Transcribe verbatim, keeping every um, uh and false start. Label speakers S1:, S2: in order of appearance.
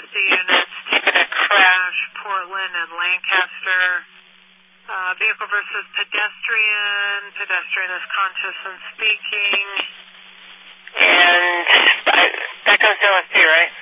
S1: emergency units taken a crash, Portland and Lancaster. Uh, vehicle versus pedestrian. Pedestrian is conscious and speaking.
S2: And that goes to L S P, right?